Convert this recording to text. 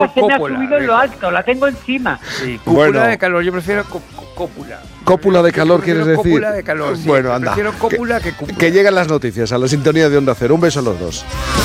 Se me ha cópula subido en de lo calor. alto, la tengo encima. Sí, cúpula Bueno. de calor, yo prefiero cópula. Cópula de calor, Prefiero ¿quieres decir? Cópula de calor, sí. Bueno, anda. Prefiero cópula que cúpula. Que llegan las noticias a la sintonía de Onda Cero. Un beso a los dos.